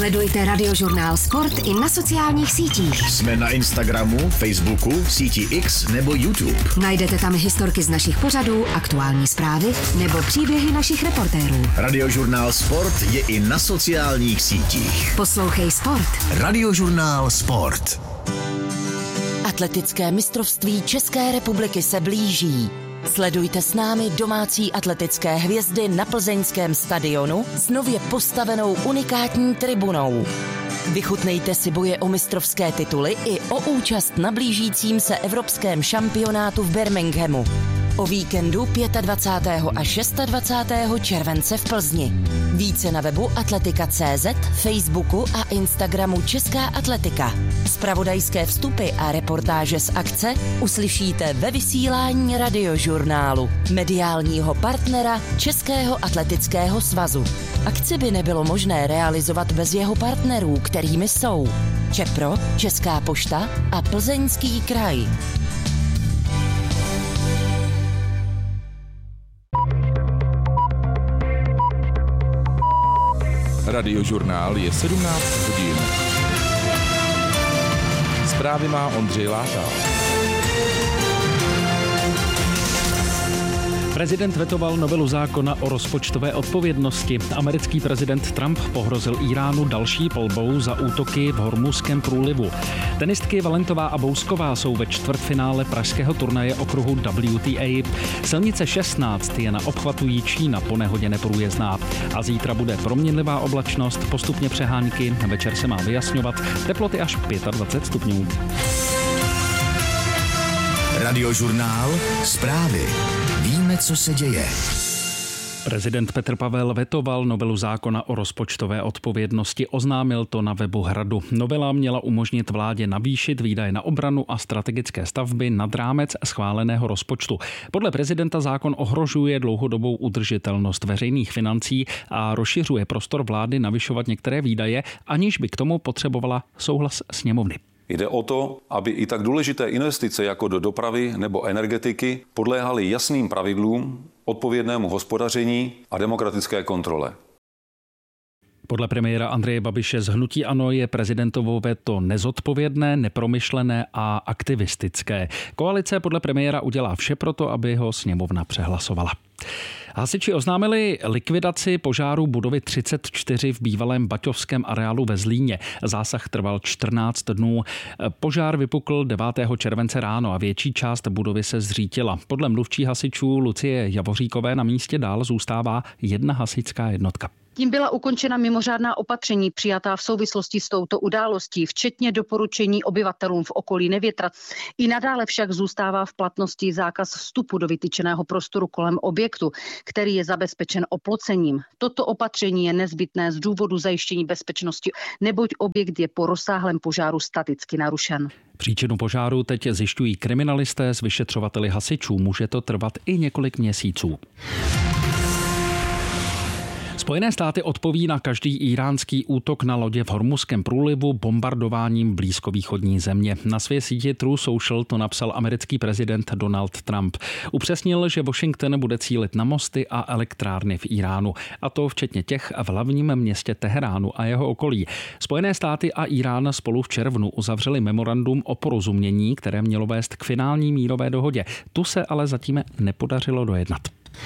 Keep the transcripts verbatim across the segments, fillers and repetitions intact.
Sledujte Radiožurnál Sport i na sociálních sítích. Jsme na Instagramu, Facebooku, síti X nebo YouTube. Najdete tam historky z našich pořadů, aktuální zprávy nebo příběhy našich reportérů. Radiožurnál Sport je i na sociálních sítích. Poslouchej Sport. Radiožurnál Sport. Atletické mistrovství České republiky se blíží. Sledujte s námi domácí atletické hvězdy na plzeňském stadionu s nově postavenou unikátní tribunou. Vychutnejte si boje o mistrovské tituly i o účast na blížícím se evropském šampionátu v Birminghamu. O víkendu dvacátého pátého až dvacátého šestého července v Plzni. Více na webu atletika tečka cé zet, Facebooku a Instagramu Česká atletika. Zpravodajské vstupy a reportáže z akce uslyšíte ve vysílání Radiožurnálu, mediálního partnera Českého atletického svazu. Akci by nebylo možné realizovat bez jeho partnerů, kterými jsou Čepro, Česká pošta a Plzeňský kraj. Radiožurnál je sedmnáct hodin. Zprávy má Ondřej Láta. Prezident vetoval novelu zákona o rozpočtové odpovědnosti. Americký prezident Trump pohrozil Íránu další palbou za útoky v Hormuzském průlivu. Tenistky Valentová a Bousková jsou ve čtvrtfinále pražského turnaje okruhu W T A. Silnice šestnáct je na obchvatu Jičína po nehodě neprůjezdná. A zítra bude proměnlivá oblačnost, postupně přehánky, večer se má vyjasňovat, teploty až dvacet pět stupňů. Radiožurnál Zprávy. Víme, co se děje. Prezident Petr Pavel vetoval novelu zákona o rozpočtové odpovědnosti, oznámil to na webu Hradu. Novela měla umožnit vládě navýšit výdaje na obranu a strategické stavby nad rámec schváleného rozpočtu. Podle prezidenta zákon ohrožuje dlouhodobou udržitelnost veřejných financí a rozšiřuje prostor vlády navyšovat některé výdaje, aniž by k tomu potřebovala souhlas sněmovny. Jde o to, aby i tak důležité investice jako do dopravy nebo energetiky podléhaly jasným pravidlům, odpovědnému hospodaření a demokratické kontrole. Podle premiéra Andreje Babiše z hnutí ANO je prezidentovo veto nezodpovědné, nepromyšlené a aktivistické. Koalice podle premiéra udělá vše proto, aby ho sněmovna přehlasovala. Hasiči oznámili likvidaci požáru budovy třicet čtyři v bývalém baťovském areálu ve Zlíně. Zásah trval čtrnáct dnů. Požár vypukl devátého července ráno a větší část budovy se zřítila. Podle mluvčí hasičů Lucie Javoříkové na místě dál zůstává jedna hasičská jednotka. Tím byla ukončena mimořádná opatření přijatá v souvislosti s touto událostí, včetně doporučení obyvatelům v okolí nevětrat. I nadále však zůstává v platnosti zákaz vstupu do vytyčeného prostoru kolem objektu, který je zabezpečen oplocením. Toto opatření je nezbytné z důvodu zajištění bezpečnosti, neboť objekt je po rozsáhlém požáru staticky narušen. Příčinu požáru teď zjišťují kriminalisté s vyšetřovateli hasičů. Může to trvat i několik měsíců. Spojené státy odpoví na každý íránský útok na lodě v Hormuzském průlivu bombardováním blízkovýchodní země. Na své síti True Social to napsal americký prezident Donald Trump. Upřesnil, že Washington bude cílit na mosty a elektrárny v Íránu, a to včetně těch v hlavním městě Teheránu a jeho okolí. Spojené státy a Írán spolu v červnu uzavřeli memorandum o porozumění, které mělo vést k finální mírové dohodě. Tu se ale zatím nepodařilo dojednat.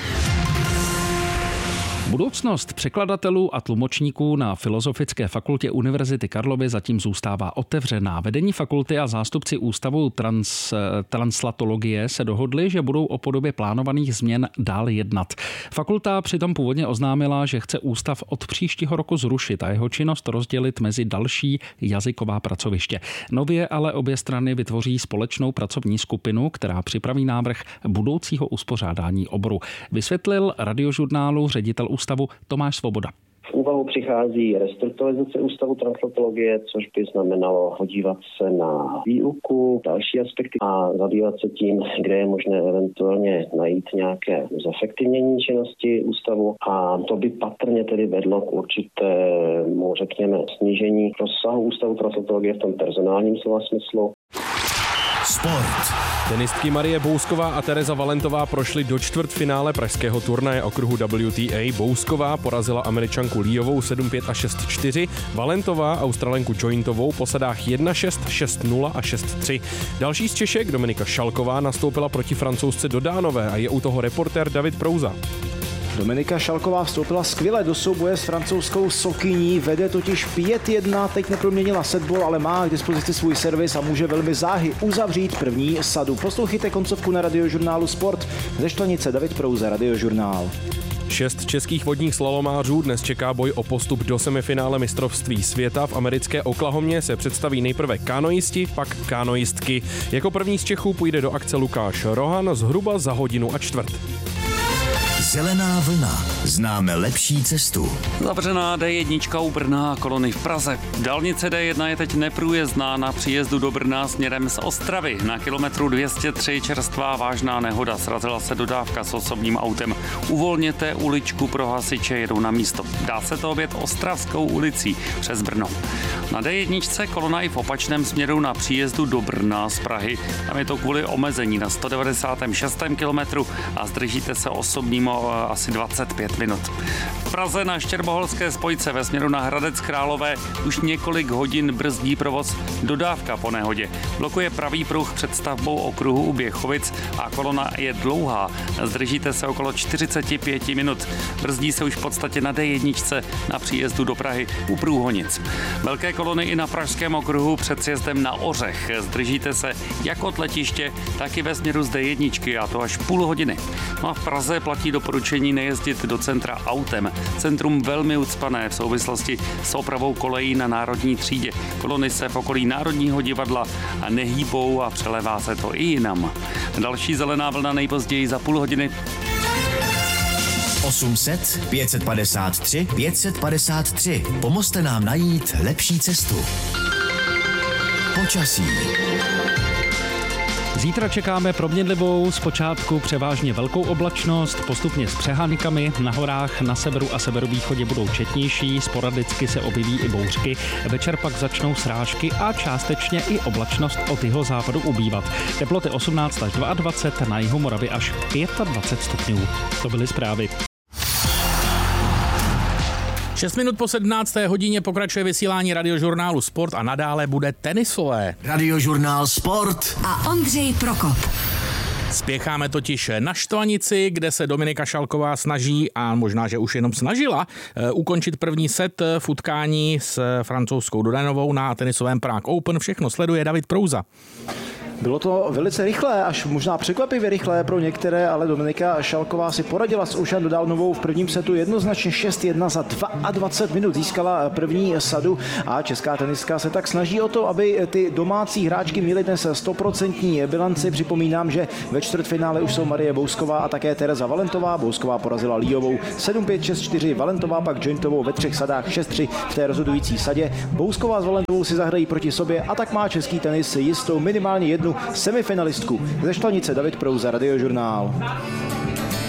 Budoucnost překladatelů a tlumočníků na Filozofické fakultě Univerzity Karlovy zatím zůstává otevřená. Vedení fakulty a zástupci Ústavu trans, translatologie se dohodli, že budou o podobě plánovaných změn dál jednat. Fakulta přitom původně oznámila, že chce ústav od příštího roku zrušit a jeho činnost rozdělit mezi další jazyková pracoviště. Nově ale obě strany vytvoří společnou pracovní skupinu, která připraví návrh budoucího uspořádání oboru. Vysvětlil Radiožurnálu ředitel ústavu Tomáš Svoboda. V úvahu přichází restrukturalizace Ústavu translatologie, což by znamenalo podívat se na výuku, další aspekty a zabývat se tím, kde je možné eventuálně najít nějaké zefektivnění činnosti ústavu, a to by patrně tedy vedlo k určitému, řekněme, snížení rozsahu Ústavu translatologie v tom personálním slova smyslu. Sport. Tenistky Marie Bousková a Tereza Valentová prošly do čtvrtfinále pražského turnaje okruhu W T A. Bousková porazila Američanku Liovou sedm pět a šest čtyři, Valentová Australenku Jointovou po sadách jedna šest, šest nula a šest tři. Další z Češek Dominika Šalková nastoupila proti Francouzce do Dánové a je u toho reportér David Prouza. Dominika Šalková vstoupila skvěle do souboje s francouzskou Sokyní, vede totiž pět jedna, teď neproměnila setball, ale má k dispozici svůj servis a může velmi záhy uzavřít první sadu. Poslouchejte koncovku na Radiožurnálu Sport. Ze Štvanice David Prouza, Radiožurnál. Šest českých vodních slalomářů dnes čeká boj o postup do semifinále mistrovství světa. V americké Oklahomě se představí nejprve kanoisti, pak kanoistky. Jako první z Čechů půjde do akce Lukáš Rohan zhruba za hodinu a čtvrt. Zelená vlna. Známe lepší cestu. Zavřená D jedna u Brna a kolony v Praze. Dálnice D jedna je teď neprůjezdná na příjezdu do Brna směrem z Ostravy. Na kilometru dvě stě tři čerstvá vážná nehoda. Srazila se dodávka s osobním autem. Uvolněte uličku pro hasiče, jedou na místo. Dá se to objet Ostravskou ulicí přes Brno. Na D jedna kolona i v opačném směru na příjezdu do Brna z Prahy. Tam je to kvůli omezení na sto devadesát šest kilometru a zdržíte se osobním asi dvacet pět minut. V Praze na Štěrboholské spojce ve směru na Hradec Králové už několik hodin brzdí provoz dodávka po nehodě. Blokuje pravý pruh před stavbou okruhu u Běchovic a kolona je dlouhá. Zdržíte se okolo čtyřicet pět minut. Brzdí se už v podstatě na D jedna na příjezdu do Prahy u Průhonic. Velké kolony i na pražském okruhu před sjezdem na Ořech. Zdržíte se jak od letiště, tak i ve směru z D jedna a to až půl hodiny. No a v Praze platí doporučení nejezdit do centra autem. Centrum velmi ucpané v souvislosti s opravou kolejí na Národní třídě. Kolony se v okolí Národního divadla a nehýbou a přelevá se to i jinam. Další zelená vlna nejpozději za půl hodiny. osm set, pět set padesát tři, pět set padesát tři. Pomozte nám najít lepší cestu. Počasí. Zítra čekáme proměnlivou, zpočátku převážně velkou oblačnost, postupně s přehánkami, na horách na severu a severovýchodě budou četnější, sporadicky se objeví i bouřky, večer pak začnou srážky a částečně i oblačnost od jihozápadu ubývat. Teploty osmnáct až dvacet dva, na jihu Moravy až dvacet pět stupňů. To byly zprávy. šest minut po sedmnácté hodině pokračuje vysílání Radiožurnálu Sport a nadále bude tenisové. Radiožurnál Sport a Ondřej Prokop. Spěcháme totiž na Štvanici, kde se Dominika Šalková snaží, a možná, že už jenom snažila, ukončit první set v utkání s francouzskou Dodanovou na tenisovém Prague Open. Všechno sleduje David Prouza. Bylo to velice rychlé, až možná překvapivě rychlé pro některé, ale Dominika Šalková si poradila s Ušan Dodanovou v prvním setu jednoznačně šest jedna za dvacet dva minut získala první sadu a česká tenistka se tak snaží o to, aby ty domácí hráčky měly dnes stoprocentní bilanci. Připomínám, že ve čtvrtfinále už jsou Marie Bousková a také Tereza Valentová. Bousková porazila Liovou sedm pět šest čtyři, Valentová pak Jointovou ve třech sadách šest tři v té rozhodující sadě. Bousková s Valentovou si zahrají proti sobě a tak má český tenis jistou minimálně jednu semifinalistku. Ze Štvanice David Prouza, Radiožurnál.